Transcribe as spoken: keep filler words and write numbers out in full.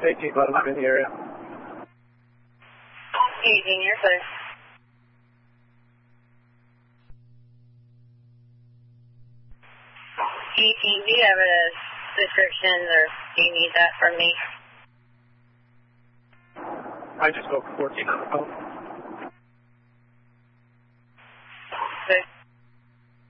eighteen, but I'm in the area. eighteen, you're clear. eighteen, do you have a description or do you need that from me? I just spoke fourteen on the phone. Good.